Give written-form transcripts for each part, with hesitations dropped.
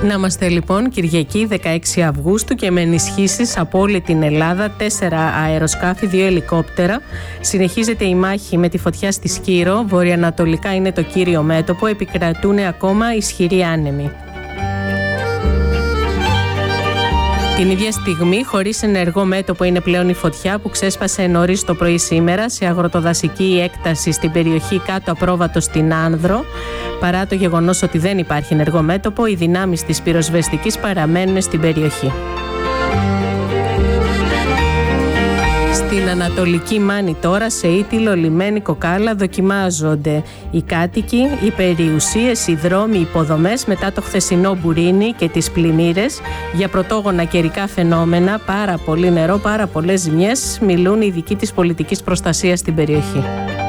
Να είμαστε λοιπόν Κυριακή 16 Αυγούστου και με ενισχύσεις από όλη την Ελλάδα, 4 αεροσκάφη, 2 ελικόπτερα. Συνεχίζεται η μάχη με τη φωτιά στη Σκύρο, βορειοανατολικά είναι το κύριο μέτωπο, επικρατούν ακόμα ισχυροί άνεμοι. Την ίδια στιγμή, χωρίς ενεργό μέτωπο, είναι πλέον η φωτιά που ξέσπασε νωρίς το πρωί σήμερα σε αγροτοδασική έκταση στην περιοχή κάτω απρόβατο στην Άνδρο. Παρά το γεγονός ότι δεν υπάρχει ενεργό μέτωπο, οι δυνάμεις της πυροσβεστικής παραμένουν στην περιοχή. Στην Ανατολική Μάνη τώρα, σε Ήτυλο, Λιμένη, Κοκάλα, δοκιμάζονται οι κάτοικοι, οι περιουσίες, οι δρόμοι, οι υποδομές μετά το χθεσινό μπουρίνι και τις πλημμύρες για πρωτόγωνα καιρικά φαινόμενα, πάρα πολύ νερό, πάρα πολλές ζημιές, μιλούν οι ειδικοί της πολιτικής προστασίας στην περιοχή.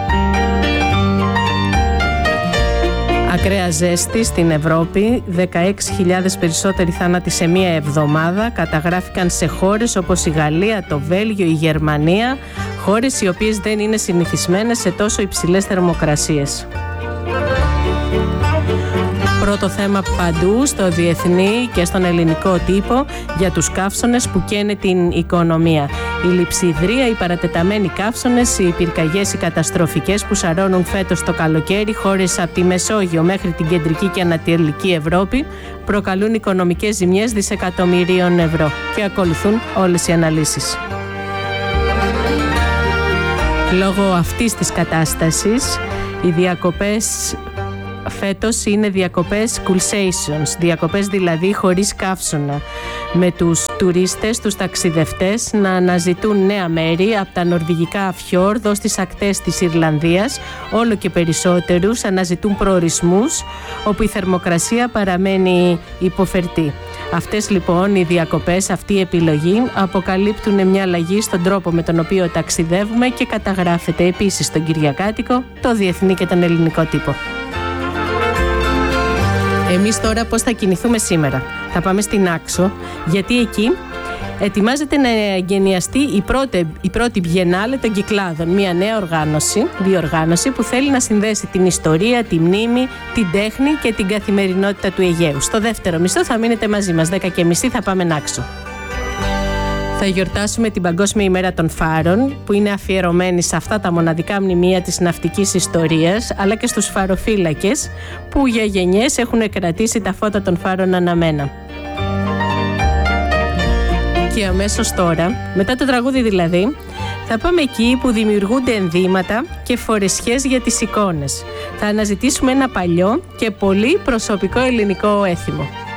Ακραία ζέστη στην Ευρώπη, 16.000 περισσότεροι θάνατοι σε μία εβδομάδα καταγράφηκαν σε χώρες όπως η Γαλλία, το Βέλγιο, η Γερμανία, χώρες οι οποίες δεν είναι συνηθισμένες σε τόσο υψηλές θερμοκρασίες. Πρώτο θέμα παντού, στο διεθνή και στον ελληνικό τύπο, για τους καύσωνες που καίνε την οικονομία. Η λειψιδρία, οι παρατεταμένοι καύσωνες, οι πυρκαγιές οι καταστροφικές που σαρώνουν φέτος το καλοκαίρι χώρες από τη Μεσόγειο μέχρι την κεντρική και ανατολική Ευρώπη προκαλούν οικονομικές ζημιές δισεκατομμυρίων ευρώ και ακολουθούν όλες οι αναλύσεις. Λόγω αυτής της κατάστασης, οι διακοπές φέτος είναι διακοπές coolsations, διακοπές δηλαδή χωρίς καύσωνα, με τους τουρίστες, τους ταξιδευτές να αναζητούν νέα μέρη από τα νορβηγικά φιόρδ στις ακτές της Ιρλανδίας, όλο και περισσότερους αναζητούν προορισμούς όπου η θερμοκρασία παραμένει υποφερτή. Αυτές λοιπόν οι διακοπές, αυτή η επιλογή αποκαλύπτουν μια αλλαγή στον τρόπο με τον οποίο ταξιδεύουμε και καταγράφεται επίσης στον Κυριακάτικο, το διεθνή και τον ελληνικό τύπο. Εμείς τώρα πώς θα κινηθούμε σήμερα? Θα πάμε στην Άξο, γιατί εκεί ετοιμάζεται να εγκαινιαστεί η πρώτη Biennale των Κυκλάδων. Μια νέα διοργάνωση που θέλει να συνδέσει την ιστορία, τη μνήμη, την τέχνη και την καθημερινότητα του Αιγαίου. Στο δεύτερο μισό θα μείνετε μαζί μας, 10:30 θα πάμε Άξο. Θα γιορτάσουμε την Παγκόσμια ημέρα των φάρων, που είναι αφιερωμένη σε αυτά τα μοναδικά μνημεία της ναυτικής ιστορίας, αλλά και στους φαροφύλακες που για γενιές έχουν κρατήσει τα φώτα των φάρων αναμένα. Και αμέσως τώρα, μετά το τραγούδι δηλαδή, θα πάμε εκεί που δημιουργούνται ενδύματα και φορεσιές για τις εικόνες. Θα αναζητήσουμε ένα παλιό και πολύ προσωπικό ελληνικό έθιμο.